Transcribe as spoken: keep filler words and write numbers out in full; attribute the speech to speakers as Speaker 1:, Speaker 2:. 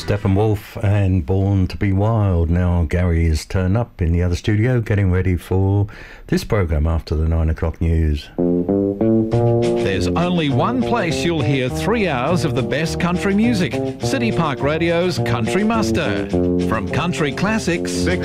Speaker 1: Steppenwolf and Born to be Wild. Now Gary is turned up in the other studio getting ready for this program after the nine o'clock news.
Speaker 2: There's only one place you'll hear three hours of the best country music. City Park Radio's Country Muster. From country classics